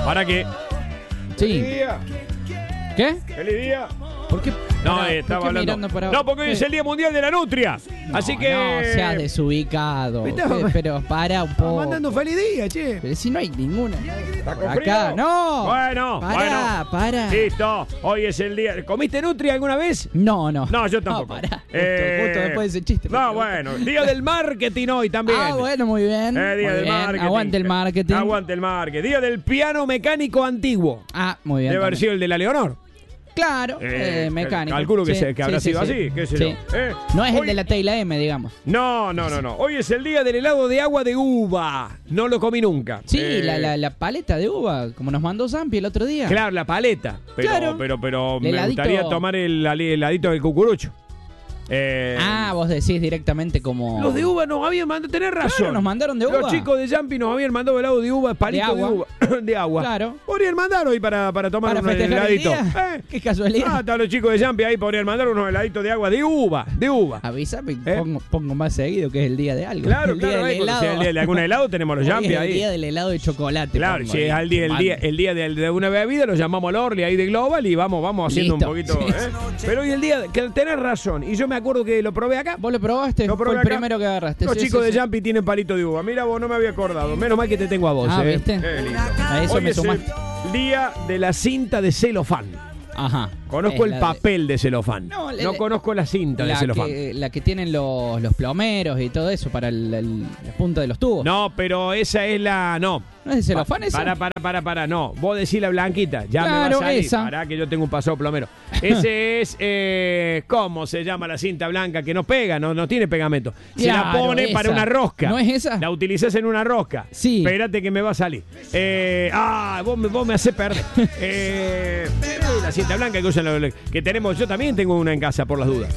¿Para qué? Sí. ¡Feliz día! ¿Qué? ¡Feliz día! ¿Por qué? No, estaba hablando. No, porque hoy es el Día Mundial de la Nutria. Así que. No seas desubicado. Pero para un poco. Mandando feliz día, che. Pero si no hay ninguna. ¿Está con Acá, frío? no. Bueno, Para. Listo. Hoy es el día. ¿Comiste Nutria alguna vez? No. No, yo tampoco. No, pará. Justo después de ese chiste. No, bueno. Día del marketing hoy también. Ah, bueno, muy bien. Día Muy del bien. marketing. Aguante el marketing. Aguante el marketing. Día del piano mecánico antiguo. Ah, muy bien. Debe haber sido el de la Leonor. Claro, mecánico. Calculo que, Sí, que habrá sí, sido sí. así, qué sé Sí. yo. No es Hoy- el de la Teyla M, digamos. No. Hoy es el día del helado de agua de uva. No lo comí nunca. Sí, la paleta de uva, como nos mandó Zampi el otro día. Claro, la paleta. Pero, Claro. pero El me heladito. gustaría tomar el heladito del cucurucho. Vos decís directamente como... Los de uva nos habían mandado, tenés razón. Claro, nos mandaron de uva. Los chicos de Jumpy nos habían mandado helado de uva, palito de, agua. uva. De agua. Claro. Podrían mandar hoy para tomar Para un festejar el heladito. día. Qué casualidad. Están los chicos de Jumpy ahí, podrían mandar unos heladitos de agua de uva. Avísame, pongo más seguido que es el día de algo. Claro, el día claro, del ahí, cuando helado. sea el día de algún helado tenemos los Hoy Jumpy es ahí. el día del helado de chocolate. Claro, pongo si es ahí. el día de una bebida, lo llamamos al Orly ahí de Global y vamos haciendo Listo. un poquito. Sí. Pero hoy el día, que tenés razón, y yo me acuerdo que lo probé acá. ¿Vos lo probaste? Lo Fue probé el acá. primero que agarraste. Los Sí, chicos sí, de sí. Jumpy tienen palito de uva. Mira vos, no me había acordado. Menos mal que te tengo a vos. ¿Viste? Qué lindo. A eso Hoy me es sumaste. el día de la cinta de celofán. Ajá. Conozco Es el la papel de celofán. No, No conozco la cinta de celofán. la que tienen los plomeros y todo eso para la punta de los tubos. No, pero esa es la... No. ¿No es de celofán esa? Para, no. Vos decís la blanquita, ya me Claro, va a salir. esa. Pará que yo tengo un pasado plomero. Ese es, ¿cómo se llama la cinta blanca? Que no pega, no tiene pegamento. Se la Claro, pone esa. para una rosca. ¿No es esa? La utilizás en una rosca. Sí. Espérate que me va a salir. Vos me hacés perder. La cinta blanca que usan que tenemos, yo también tengo una en casa por las dudas.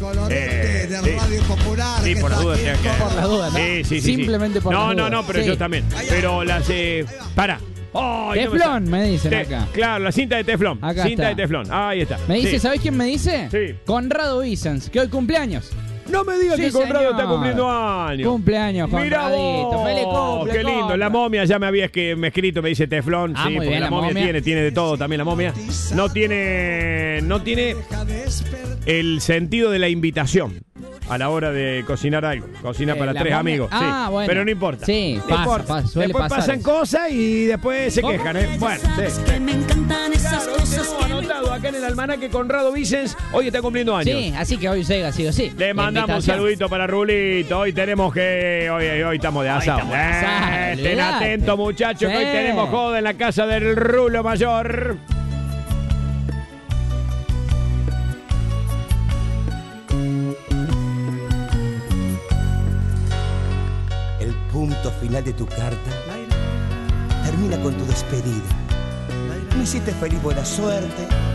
Sí, por las dudas. Por las dudas, ¿no? Sí. Simplemente por las dudas. No, pero Sí. yo también. Pero las... Para. Teflón, me dicen acá. Claro, la cinta de teflón. Acá cinta está. de teflón. Ahí está. Me dice, Sí. ¿sabés quién me dice? Sí. Conrado Vicens, que hoy cumpleaños. No me digas Sí, que Conrado señor. está cumpliendo años. Cumpleaños, Mirá Conradito. vos, Feliz cumple, qué lindo. compa. La momia ya me había escrito, me dice teflón. Ah, Sí, muy porque bien, la la momia momia. tiene de todo también la momia. No tiene el sentido de la invitación a la hora de cocinar algo. Cocina para la tres momia. amigos. Ah, sí. bueno. Pero no importa. Sí, No pasa, importa. suele Después pasar pasan eso. cosas y después se ¿Cómo? quejan, ¿eh? Bueno, sí. Que me encantan esas Claro, hoy cosas tenemos que me anotado acá en el almanaque Conrado Vicens. Hoy está cumpliendo años. Sí, así que hoy llega, sí o sí. Le La mandamos un invitación. saludito para Rulito. Hoy tenemos que. Hoy estamos de asado. estamos de asado, Estén olvidate. atentos, muchachos, que hoy Sí. tenemos joda en la casa del Rulo Mayor. El punto final de tu carta termina con tu despedida. Me hiciste feliz, buena suerte.